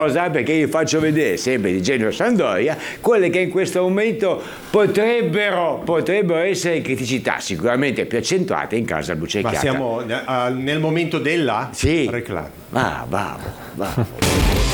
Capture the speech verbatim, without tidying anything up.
perché io faccio vedere sempre di genere Sandoria quelle che in questo momento potrebbero, potrebbero essere criticità sicuramente più accentuate in casa Bucecchiata. Ma siamo uh, nel momento della sì. reclamo. Ah, bravo, bravo.